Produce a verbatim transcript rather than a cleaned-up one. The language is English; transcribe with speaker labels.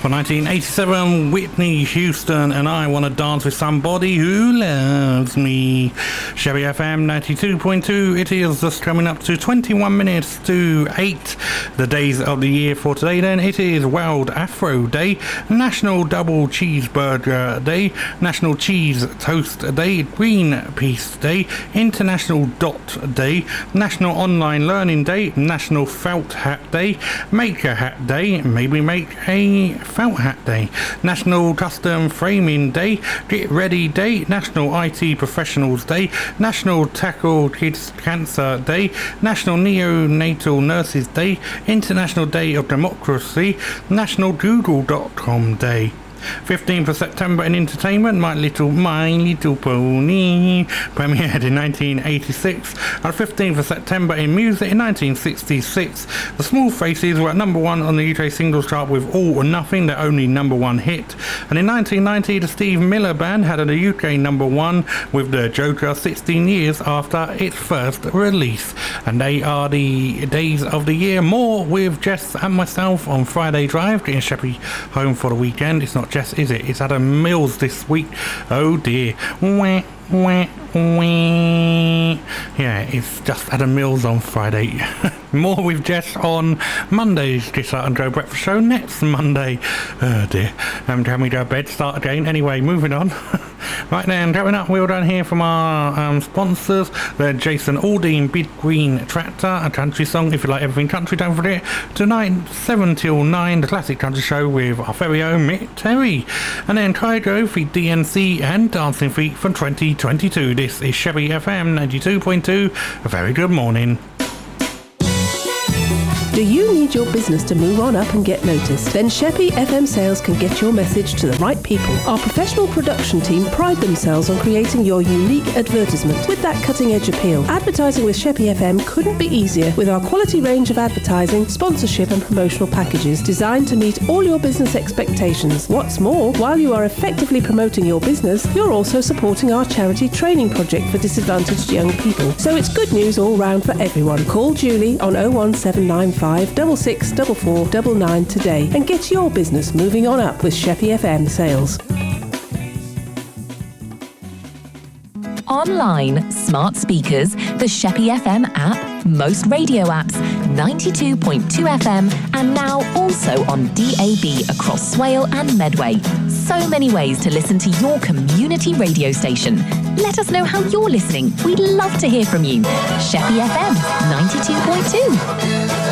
Speaker 1: For nineteen eighty-seven, Whitney Houston and I Want to Dance with Somebody Who Loves Me. Chevy F M ninety-two point two. It is just coming up to twenty-one minutes to eight. The days of the year for today then, it is World Afro Day, National Double Cheeseburger Day, National Cheese Toast Day, Greenpeace Day, International Dot Day, National Online Learning Day, National Felt Hat Day, Make a Hat Day, maybe make a felt hat day, National Custom Framing Day, Get Ready Day, National I T Professionals Day, National Tackle Kids Cancer Day, National Neonatal Nurses Day, International Day of Democracy, National Google dot com Day. fifteenth of September in entertainment, My Little My Little Pony premiered in nineteen eighty-six. On fifteenth of September in music in nineteen sixty-six, The Small Faces were at number one on the U K singles chart with All or Nothing, their only number one hit. And in nineteen ninety, the Steve Miller Band had a U K number one with The Joker sixteen years after its first release. And they are the days of the year. More with Jess and myself on Friday Drive, getting Sheppy home for the weekend. It's not Jess, is it? It's Adam Mills this week. Oh dear. Wah, wah, wah. Yeah, it's just Adam Mills on Friday. More with Jess on Monday's Jess and Joe Breakfast Show next Monday. Oh dear. Um, can we go to bed? Start again? Anyway, moving on. Right then, coming up, we're done here from our um, sponsors. They're Jason Aldean, Big Green Tractor, a country song. If you like everything country, don't forget. Tonight, seven till nine, the Classic Country Show with our very own Mick Terry. And then Kygo for D N C and Dancing Feet from twenty twenty-two. This is Chevy F M ninety-two point two. A very good morning.
Speaker 2: Do you need your business to move on up and get noticed? Then Sheppy F M Sales can get your message to the right people. Our professional production team pride themselves on creating your unique advertisement with that cutting-edge appeal. Advertising with Sheppy F M couldn't be easier with our quality range of advertising, sponsorship and promotional packages designed to meet all your business expectations. What's more, while you are effectively promoting your business, you're also supporting our charity training project for disadvantaged young people. So it's good news all round for everyone. Call Julie on oh one seven nine five double six double four double nine today and get your business moving on up with Sheppy F M Sales.
Speaker 3: Online, smart speakers, the Sheppy F M app, most radio apps, ninety-two point two F M, and now also on D A B across Swale and Medway. So many ways to listen to your community radio station. Let us know how you're listening. We'd love to hear from you. Sheppy F M ninety-two point two.